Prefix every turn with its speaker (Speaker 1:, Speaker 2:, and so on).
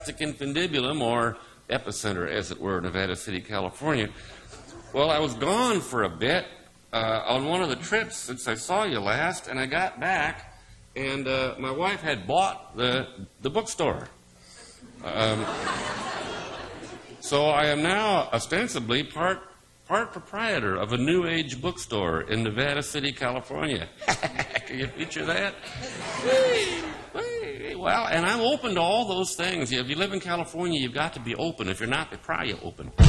Speaker 1: infundibulum, or epicenter, as it were, Nevada City, California. Well, I was gone for a bit on one of the trips since I saw you last, and I got back, and my wife had bought the bookstore. So I am now ostensibly part proprietor of a New Age bookstore in Nevada City, California. Can you picture that? Well, and I'm open to all those things. If you live in California, you've got to be open. If you're not, they pry you open.